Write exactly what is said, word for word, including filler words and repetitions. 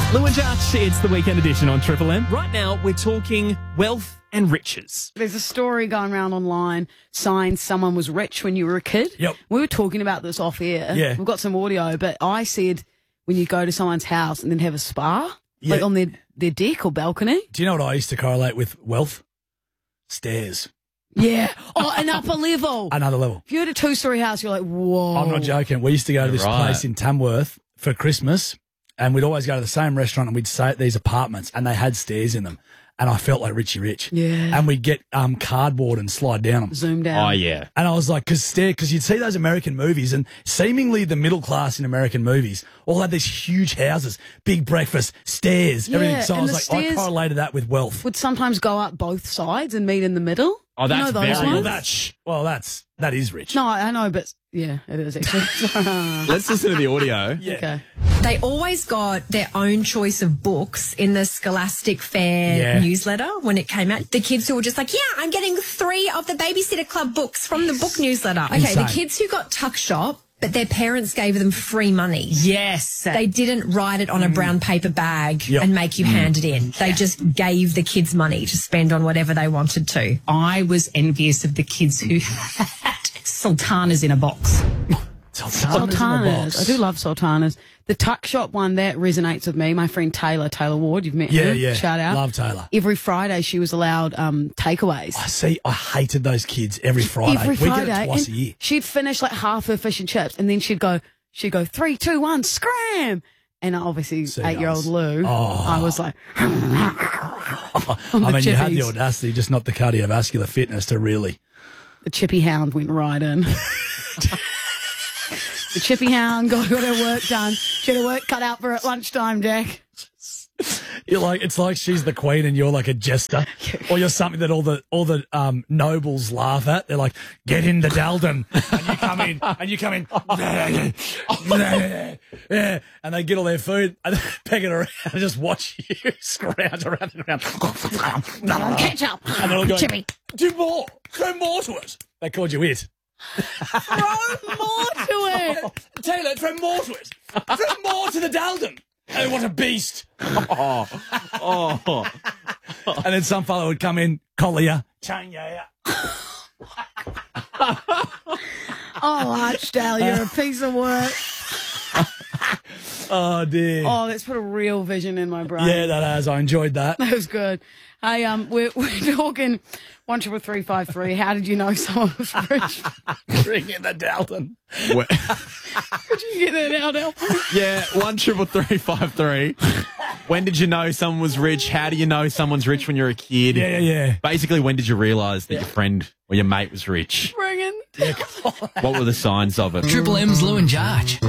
Lou and Josh, it's the weekend edition on Triple M. Right now, we're talking wealth and riches. There's a story going around online, signs someone was rich when you were a kid. Yep. We were talking about this off air. Yeah. We've got some audio, but I said when you go to someone's house and then have a spa, Yeah. like on their, their deck or balcony. Do you know what I used to correlate with wealth? Stairs. Yeah. Oh, an upper level. Another level. If you had a two-story house, you're like, whoa. I'm not joking. We used to go to this Right. place in Tamworth for Christmas, and we'd always go to the same restaurant, and we'd stay at these apartments, and they had stairs in them. And I felt like Richie Rich. Yeah. And we'd get um, cardboard and slide down them. Zoom down. Oh, yeah. And I was like, because stair, because you'd see those American movies, and seemingly the middle class in American movies all had these huge houses, big breakfast, stairs, Yeah, everything. So I and was the like, I stairs- correlated that with wealth. Would sometimes go up both sides and meet in the middle. Oh, You that's know those very ones? Well, that's well, that's that is rich. No, I know, but yeah, it is actually. Let's listen to the audio. Yeah. Okay. They always got their own choice of books in the Scholastic Fair Yeah. newsletter when it came out. The kids who were just like, yeah, I'm getting three of the Babysitter Club books from the book newsletter. Okay, Insane. the kids who got Tuck Shop, but their parents gave them free money. Yes. They didn't write it on a brown paper bag Yep. and make you hand it in. They just gave the kids money to spend on whatever they wanted to. I was envious of the kids who had sultanas in a box. Sultanas. in a Sultanas. box. I do love sultanas. The tuck shop one, that resonates with me. My friend Taylor, Taylor Ward, you've met Yeah, her. yeah. Shout out. Love Taylor. Every Friday she was allowed um, takeaways. I see. I hated those kids every Friday. Every we Friday. get it twice and a year. She'd finish like half her fish and chips and then she'd go, she'd go, three, two, one, scram. And obviously, Seagulls. eight-year-old Lou, Oh. I was like, I mean, you had the chippies. audacity, just not the cardiovascular fitness to really. the chippy hound went right in. The chippy hound got, got her work done. She had her work cut out for her at lunchtime, Jack. You're like, it's like she's the queen and you're like a jester, or you're something that all the all the um, nobles laugh at. They're like, "Get in the Dalden," and you come in, and you come in, yeah, and they get all their food and they peg it around and just watch you scrounge around and around. Catch up. And they're all going, Chippy. "Do more, throw more to it." They called you it. Throw more to it. Taylor, throw more to it. Throw more to the Dalden. Oh, what a beast. Oh, oh. And then some fellow would come in, collar you, chain you out. Oh, Archdale, you're a piece of work. Oh, dear. Oh, that's put a real vision in my brain. Yeah, that has. I enjoyed that. That was good. Hey, um, we're, we're talking one triple three five three. How did you know someone was rich? Bring in the Dalton. Wh- Did you get that out, Al? yeah, one triple three five three. When did you know someone was rich? How do you know someone's rich when you're a kid? Yeah, yeah, yeah. Basically, when did you realise that your friend or your mate was rich? Bring in. What were the signs of it? Triple M's Lou and Josh.